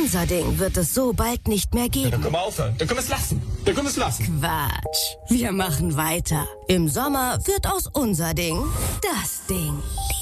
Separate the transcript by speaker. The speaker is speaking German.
Speaker 1: Unser Ding wird es so bald nicht mehr
Speaker 2: Ja,
Speaker 1: geben.
Speaker 2: dann können wir aufhören. Dann können wir es lassen. Dann können wir es lassen.
Speaker 1: Quatsch. Wir machen weiter. Im Sommer wird aus Unser Ding das Ding.